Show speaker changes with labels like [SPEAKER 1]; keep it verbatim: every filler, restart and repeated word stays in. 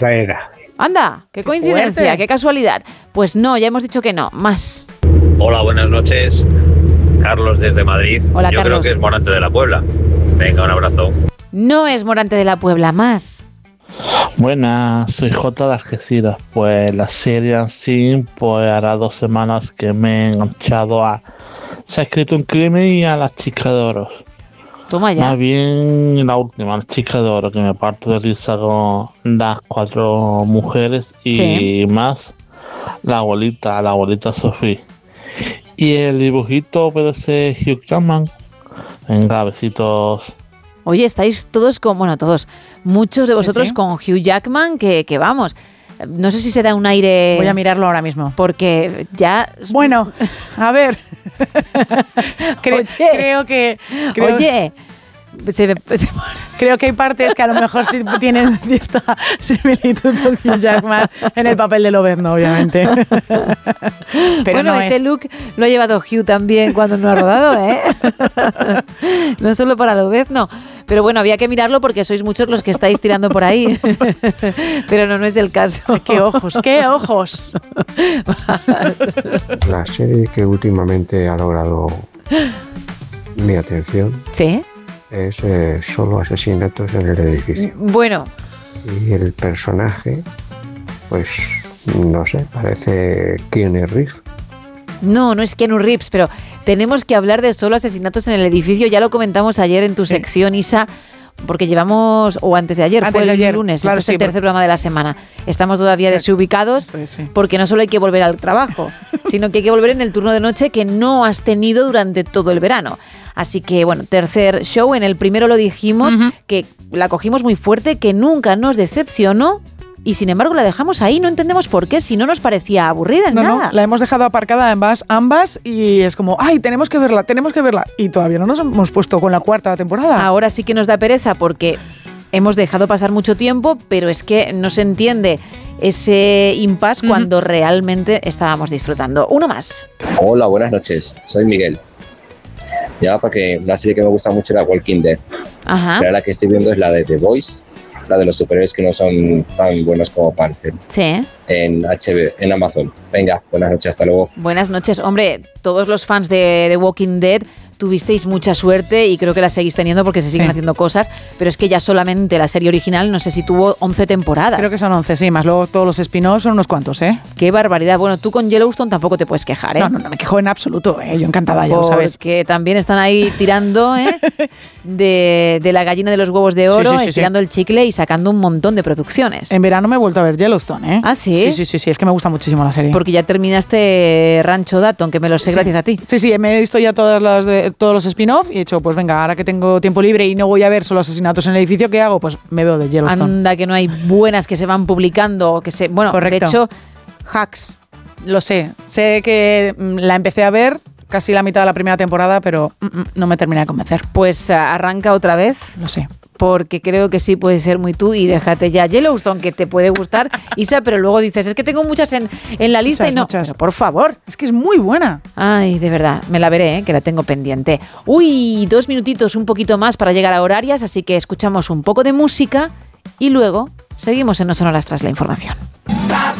[SPEAKER 1] esa era.
[SPEAKER 2] Anda, qué, qué coincidencia, fuerte. Qué casualidad. Pues no, ya hemos dicho que no. Más.
[SPEAKER 3] Hola, buenas noches. Carlos desde Madrid.
[SPEAKER 2] Hola,
[SPEAKER 3] Yo
[SPEAKER 2] Carlos.
[SPEAKER 3] creo que es Morante de la Puebla. Venga, un abrazo.
[SPEAKER 2] No es Morante de la Puebla, más.
[SPEAKER 4] Buenas, soy J de Algeciras. Pues la serie en sí, pues hará dos semanas que me he enganchado a Se ha escrito un crimen y a Las Chicas de Oro.
[SPEAKER 2] Toma ya.
[SPEAKER 4] Más bien la última, Las Chicas de Oro, que me parto de risa con las cuatro mujeres y sí. más la abuelita, la abuelita Sofía. Y el dibujito puede ser Hugh Jackman. Venga, besitos.
[SPEAKER 2] Oye, estáis todos con, bueno, todos, muchos de vosotros sí, sí. con Hugh Jackman, que, que vamos, no sé si se da un aire...
[SPEAKER 5] Voy a mirarlo ahora mismo.
[SPEAKER 2] Porque ya...
[SPEAKER 5] Bueno, a ver. Cre-
[SPEAKER 2] Oye,
[SPEAKER 5] creo que... Creo,
[SPEAKER 2] oye... Se me, se
[SPEAKER 5] creo que hay partes que a lo mejor sí tienen cierta similitud con Hugh Jackman en el papel de Lobezno, obviamente. Pero
[SPEAKER 2] bueno,
[SPEAKER 5] no
[SPEAKER 2] ese
[SPEAKER 5] es.
[SPEAKER 2] look lo ha llevado Hugh también cuando no ha rodado, ¿eh? No solo para Lobezno. Pero bueno, había que mirarlo porque sois muchos los que estáis tirando por ahí. Pero no, no es el caso.
[SPEAKER 5] ¡Qué ojos, qué ojos!
[SPEAKER 6] La serie que últimamente ha logrado mi atención...
[SPEAKER 2] ¿Sí?
[SPEAKER 6] Es eh, Solo asesinatos en el edificio.
[SPEAKER 2] Bueno.
[SPEAKER 6] Y el personaje, pues, no sé, parece Keanu Reeves.
[SPEAKER 2] No, no es Keanu Reeves, pero tenemos que hablar de Solo asesinatos en el edificio. Ya lo comentamos ayer en tu sí. sección, Isa, porque llevamos, o antes de ayer,
[SPEAKER 5] antes
[SPEAKER 2] fue
[SPEAKER 5] de
[SPEAKER 2] el
[SPEAKER 5] ayer.
[SPEAKER 2] lunes,
[SPEAKER 5] Claro,
[SPEAKER 2] este
[SPEAKER 5] sí,
[SPEAKER 2] es el tercer programa de la semana. Estamos todavía desubicados
[SPEAKER 5] sí, sí.
[SPEAKER 2] porque no solo hay que volver al trabajo, sino que hay que volver en el turno de noche que no has tenido durante todo el verano. Así que, bueno, tercer show. En el primero lo dijimos, uh-huh. que la cogimos muy fuerte, que nunca nos decepcionó y, sin embargo, la dejamos ahí. No entendemos por qué, si no nos parecía aburrida en
[SPEAKER 5] no,
[SPEAKER 2] nada.
[SPEAKER 5] No, la hemos dejado aparcada ambas, ambas y es como, ¡ay, tenemos que verla, tenemos que verla! Y todavía no nos hemos puesto con la cuarta temporada.
[SPEAKER 2] Ahora sí que nos da pereza porque hemos dejado pasar mucho tiempo, pero es que no se entiende ese impasse uh-huh. cuando realmente estábamos disfrutando. Uno más.
[SPEAKER 7] Hola, buenas noches. Soy Miguel. Ya, porque una serie que me gusta mucho era Walking Dead.
[SPEAKER 2] Ajá.
[SPEAKER 7] Pero la que estoy viendo es la de The Boys, la de los superhéroes que no son tan buenos como parecen.
[SPEAKER 2] Sí.
[SPEAKER 7] En H B O, en Amazon. Venga, buenas noches, hasta luego.
[SPEAKER 2] Buenas noches. Hombre, todos los fans de The Walking Dead tuvisteis mucha suerte y creo que la seguís teniendo porque se siguen sí. haciendo cosas, pero es que ya solamente la serie original, no sé si tuvo once temporadas.
[SPEAKER 5] Creo que son once, sí, más luego todos los spin-offs son unos cuantos, ¿eh?
[SPEAKER 2] Qué barbaridad. Bueno, tú con Yellowstone tampoco te puedes quejar, ¿eh?
[SPEAKER 5] No, no, no me quejo en absoluto, ¿eh? Yo encantada, ya
[SPEAKER 2] porque
[SPEAKER 5] lo sabes.
[SPEAKER 2] Que también están ahí tirando, ¿eh? de, de la gallina de los huevos de oro, sí, sí, sí, estirando sí. el chicle y sacando un montón de producciones.
[SPEAKER 5] En verano me he vuelto a ver Yellowstone, ¿eh?
[SPEAKER 2] ¿Ah, sí?
[SPEAKER 5] Sí, sí, sí, sí, es que me gusta muchísimo la serie.
[SPEAKER 2] Porque ya terminaste Rancho Dayton, que me lo sé sí. gracias a ti.
[SPEAKER 5] Sí, sí, me he visto ya todas las de, todos los spin-off y he dicho, pues venga, ahora que tengo tiempo libre y no voy a ver solo asesinatos en el edificio, ¿qué hago? Pues me veo de Yellowstone.
[SPEAKER 2] Anda, que no hay buenas que se van publicando, que se, bueno,
[SPEAKER 5] correcto.
[SPEAKER 2] De hecho, Hacks.
[SPEAKER 5] Lo sé, sé que la empecé a ver casi la mitad de la primera temporada, pero mm, mm, no me terminé de convencer.
[SPEAKER 2] Pues uh, arranca otra vez.
[SPEAKER 5] Lo sé.
[SPEAKER 2] Porque creo que sí puede ser muy tú y déjate ya Yellowstone, que te puede gustar, Isa, pero luego dices, es que tengo muchas en, en la lista
[SPEAKER 5] muchas,
[SPEAKER 2] y no.
[SPEAKER 5] Muchas.
[SPEAKER 2] Pero por favor.
[SPEAKER 5] Es que es muy buena.
[SPEAKER 2] Ay, de verdad, me la veré, ¿eh? Que la tengo pendiente. Uy, dos minutitos, un poquito más para llegar a horarias, así que escuchamos un poco de música y luego seguimos en No Sonoras tras la información.